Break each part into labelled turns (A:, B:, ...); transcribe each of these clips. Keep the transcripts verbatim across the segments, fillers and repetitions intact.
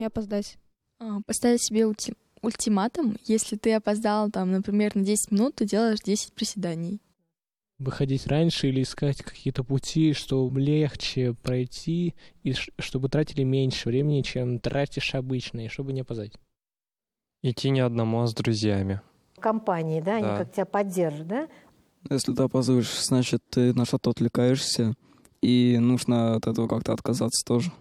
A: и опоздать.
B: А, поставить себе ульти- ультиматум. Если ты опоздал, там, например, на десять минут, ты делаешь десять приседаний.
C: Выходить раньше или искать какие-то пути, чтобы легче пройти, и ш- чтобы тратили меньше времени, чем тратишь обычно, и чтобы не опоздать.
D: Идти не одному, а с друзьями.
E: Компании, да, они
D: Да.
E: как тебя поддержат, да?
F: Если ты опаздываешь, значит, ты на что-то отвлекаешься, и нужно от этого как-то отказаться тоже.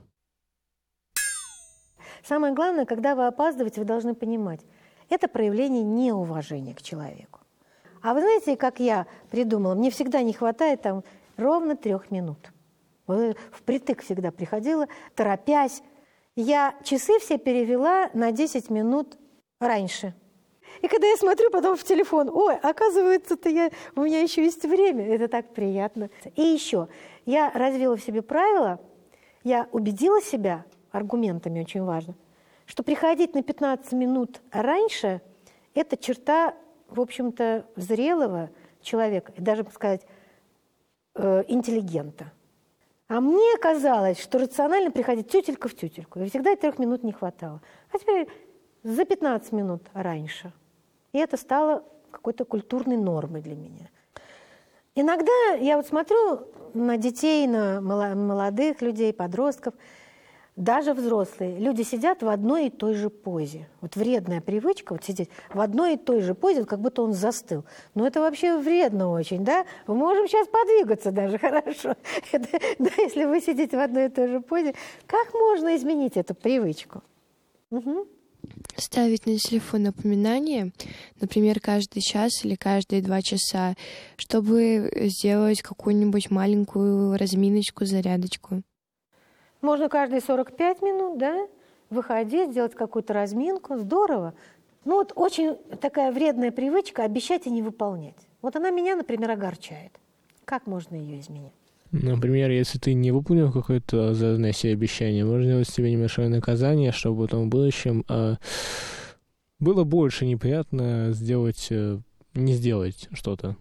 E: Самое главное, когда вы опаздываете, вы должны понимать, это проявление неуважения к человеку. А вы знаете, как я придумала, мне всегда не хватает там ровно трех минут. Впритык всегда приходила, торопясь. Я часы все перевела на десять минут раньше. И когда я смотрю потом в телефон, ой, оказывается-то я, у меня еще есть время, это так приятно. И еще, я развила в себе правило, я убедила себя, аргументами очень важно, что приходить на пятнадцать минут раньше – это черта, в общем-то, зрелого человека, и даже, так сказать, э, интеллигента. А мне казалось, что рационально приходить тютелька в тютельку, и всегда трех минут не хватало. А теперь за пятнадцать минут раньше. И это стало какой-то культурной нормой для меня. Иногда я вот смотрю на детей, на молодых людей, подростков, даже взрослые. Люди сидят в одной и той же позе. Вот вредная привычка вот сидеть в одной и той же позе, вот как будто он застыл. Но это вообще вредно очень, да? Мы можем сейчас подвигаться даже, хорошо. Да, если вы сидите в одной и той же позе, как можно изменить эту привычку? Угу.
G: Ставить на телефон напоминания, например, каждый час или каждые два часа, чтобы сделать какую-нибудь маленькую разминочку, зарядочку.
E: Можно каждые сорок пять минут, да, выходить, сделать какую-то разминку. Здорово. Ну вот очень такая вредная привычка обещать и не выполнять. Вот она меня, например, огорчает. Как можно ее изменить?
C: Например, если ты не выполнил какое-то заданное себе обещание, можно сделать себе небольшое наказание, чтобы потом в будущем э, было больше неприятно сделать, э, не сделать что-то.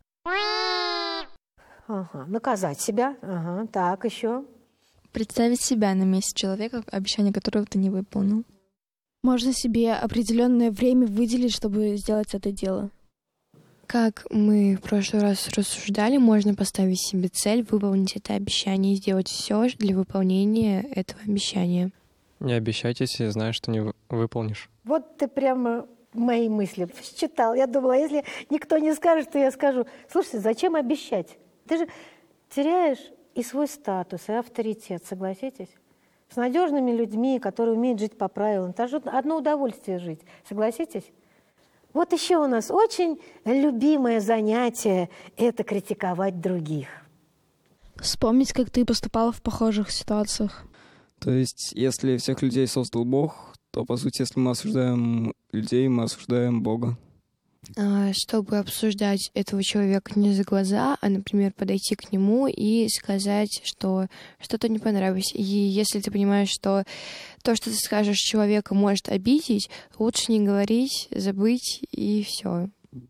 E: Ага, наказать себя. Ага, так, еще.
B: Представить себя на месте человека, обещание которого ты не выполнил.
A: Можно себе определенное время выделить, чтобы сделать это дело.
G: Как мы в прошлый раз рассуждали, можно поставить себе цель, выполнить это обещание и сделать все для выполнения этого обещания.
D: Не обещайте, если знаешь, что не выполнишь.
E: Вот ты прямо мои мысли считал. Я думала, если никто не скажет, то я скажу. Слушайте, зачем обещать? Ты же теряешь и свой статус, и авторитет, согласитесь? С надежными людьми, которые умеют жить по правилам. Это же одно удовольствие жить, согласитесь? Вот еще у нас очень любимое занятие – это критиковать других.
A: Вспомнить, как ты поступала в похожих ситуациях.
F: То есть, если всех людей создал Бог, то, по сути, если мы осуждаем людей, мы осуждаем Бога.
G: Чтобы обсуждать этого человека не за глаза, а, например, подойти к нему и сказать, что что-то не понравилось. И если ты понимаешь, что то, что ты скажешь человеку, может обидеть, лучше не говорить, забыть и все.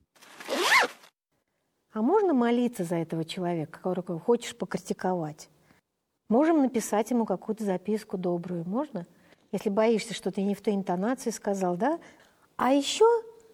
E: А можно молиться за этого человека, которого хочешь покритиковать? Можем написать ему какую-то записку добрую, можно? Если боишься, что ты не в той интонации сказал, да? А еще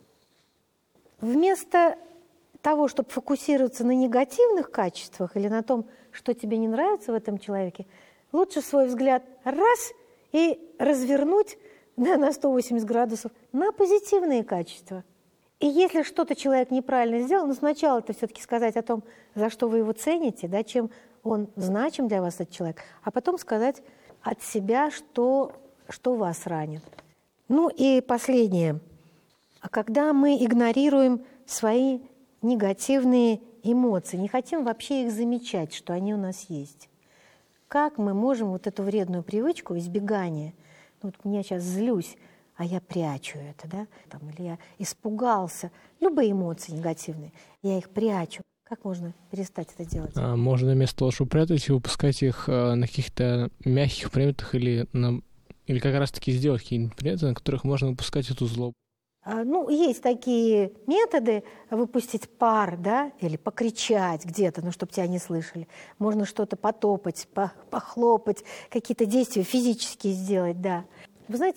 E: вместо того, чтобы фокусироваться на негативных качествах или на том, что тебе не нравится в этом человеке, лучше свой взгляд раз и развернуть да, на сто восемьдесят градусов на позитивные качества. И если что-то человек неправильно сделал, ну сначала это все-таки сказать о том, за что вы его цените, да, чем он значим для вас, этот человек, а потом сказать от себя, что, что вас ранит. Ну и последнее. А когда мы игнорируем свои негативные эмоции, не хотим вообще их замечать, что они у нас есть, как мы можем вот эту вредную привычку избегания, ну, вот я сейчас злюсь, а я прячу это, да, там, или я испугался, любые эмоции негативные, я их прячу. Как можно перестать это делать?
C: А, можно вместо того, чтобы прятать, выпускать их а, на каких-то мягких предметах или, на, или как раз-таки сделать какие-нибудь предметы, на которых можно выпускать эту злобу.
E: А, ну, есть такие методы выпустить пар, да, или покричать где-то, ну, чтобы тебя не слышали. Можно что-то потопать, по- похлопать, какие-то действия физические сделать, да. Вы знаете,